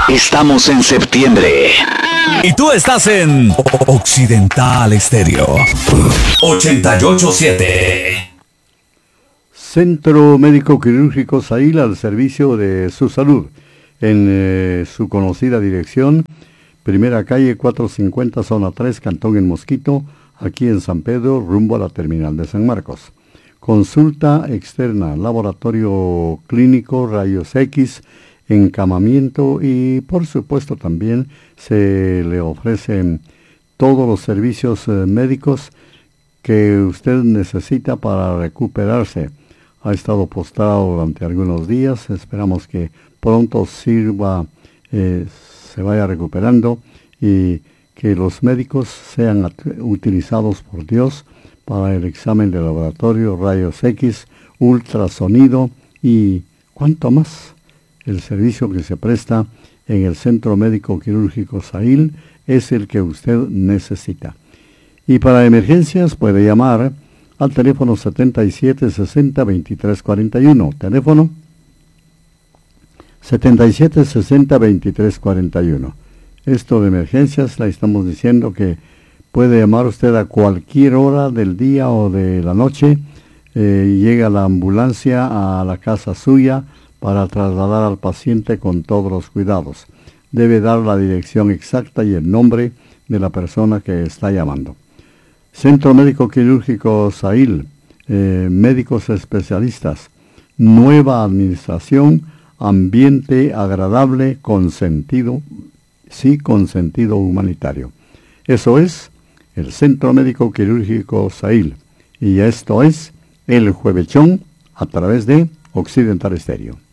Estamos en septiembre. Y tú estás en Occidental Estéreo 88.7. Centro Médico Quirúrgico Sahil, al servicio de su salud. En su conocida dirección, Primera Calle 450, Zona 3, Cantón El Mosquito, aquí en San Pedro, rumbo a la terminal de San Marcos. Consulta externa, laboratorio clínico, rayos X, encamamiento y por supuesto también se le ofrecen todos los servicios médicos que usted necesita para recuperarse. Ha estado postrado durante algunos días, esperamos que pronto se vaya recuperando y que los médicos sean utilizados por Dios para el examen de laboratorio, rayos X, ultrasonido y cuánto más. El servicio que se presta en el Centro Médico Quirúrgico Sahil es el que usted necesita. Y para emergencias puede llamar al teléfono 7760-2341. Teléfono 7760-2341. Esto de emergencias, le estamos diciendo que puede llamar usted a cualquier hora del día o de la noche. Llega la ambulancia a la casa suya para trasladar al paciente con todos los cuidados. Debe dar la dirección exacta y el nombre de la persona que está llamando. Centro Médico Quirúrgico Sahil, médicos especialistas, nueva administración, ambiente agradable con sentido humanitario. Eso es el Centro Médico Quirúrgico Sahil. Y esto es El Juevechón a través de Occidental Estéreo.